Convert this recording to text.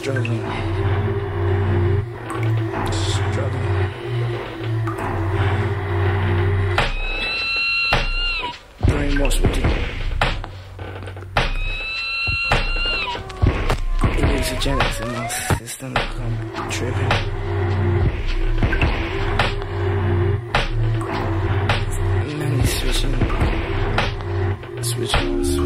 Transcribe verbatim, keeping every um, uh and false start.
struggling. Struggling. Brainwashed with it. Hallucinogenics in my system. I'm tripping. Many switching. Switching on.